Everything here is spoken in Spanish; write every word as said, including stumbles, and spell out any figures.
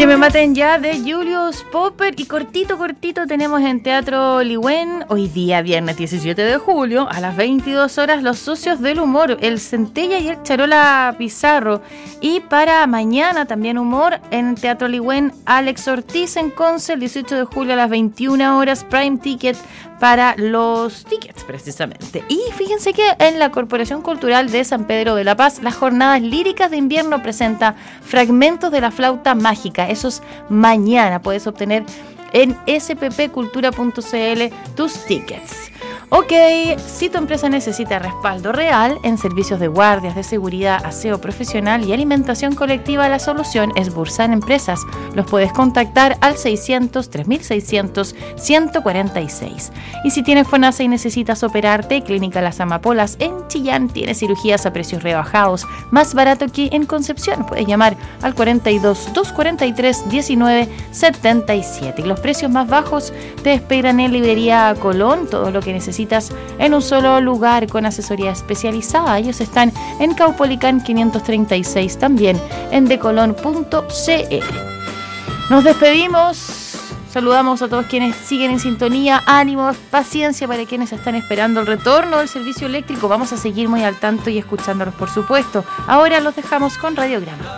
Que me maten ya de Julius Popper. Y cortito, cortito tenemos en Teatro Ligüen hoy día, viernes diecisiete de julio, a las veintidós horas, Los Socios del Humor, el Centella y el Charola Pizarro. Y para mañana también humor en Teatro Ligüen, Alex Ortiz en Conce, el dieciocho de julio a las veintiuna horas, Prime Ticket para los tickets precisamente. Y fíjense que en la Corporación Cultural de San Pedro de la Paz, las jornadas líricas de invierno presenta Fragmentos de la Flauta Mágica. Eso es mañana. Puedes obtener en s p p cultura punto c l tus tickets. Ok, si tu empresa necesita respaldo real en servicios de guardias de seguridad, aseo profesional y alimentación colectiva, la solución es Bursan Empresas. Los puedes contactar al seiscientos, tres mil seiscientos, ciento cuarenta y seis. Y si tienes FONASA y necesitas operarte, Clínica Las Amapolas en Chillán tiene cirugías a precios rebajados, más barato que en Concepción. Puedes llamar al cuarenta y dos, doscientos cuarenta y tres, diecinueve setenta y siete. Y los precios más bajos te esperan en Librería Colón, todo lo que necesitas en un solo lugar con asesoría especializada. Ellos están en Caupolicán quinientos treinta y seis, también en decolon punto c l. Nos despedimos, saludamos a todos quienes siguen en sintonía, ánimo, paciencia para quienes están esperando el retorno del servicio eléctrico. Vamos a seguir muy al tanto y escuchándolos, por supuesto. Ahora los dejamos con Radiograma.